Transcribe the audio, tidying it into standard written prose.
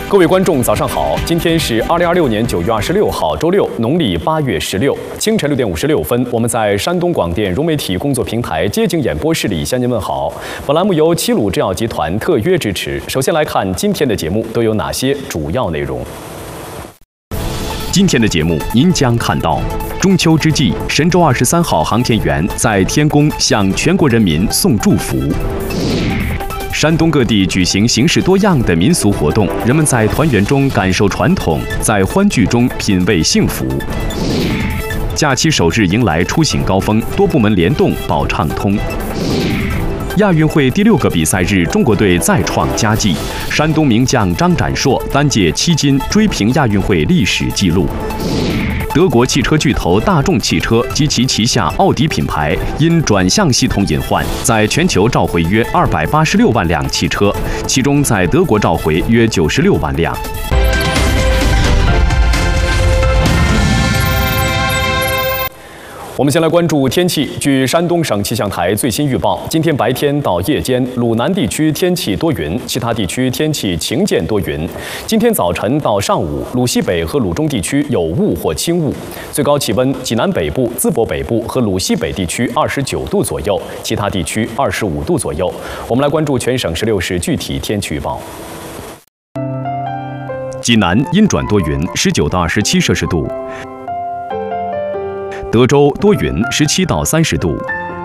各位观众，早上好！今天是2026年9月26号，周六，农历8月16。清晨6点56分，我们在山东广电融媒体工作平台街景演播室里向您问好。本栏目由齐鲁制药集团特约支持。首先来看今天的节目都有哪些主要内容。今天的节目您将看到：中秋之际，神舟23号航天员在天宫向全国人民送祝福。山东各地举行形式多样的民俗活动，人们在团圆中感受传统，在欢聚中品味幸福。假期首日迎来出行高峰，多部门联动保畅通。亚运会第6个比赛日，中国队再创佳绩，山东名将张展硕单届7金，追平亚运会历史纪录。德国汽车巨头大众汽车及其旗下奥迪品牌因转向系统隐患，在全球召回约286万辆汽车，其中在德国召回约96万辆。我们先来关注天气。据山东省气象台最新预报，今天白天到夜间，鲁南地区天气多云，其他地区天气晴间多云。今天早晨到上午，鲁西北和鲁中地区有雾或轻雾，最高气温济南北部、淄博北部和鲁西北地区29度左右，其他地区25度左右。我们来关注全省16市具体天气预报。济南阴转多云，19到27摄氏度。德州多云，17到30度；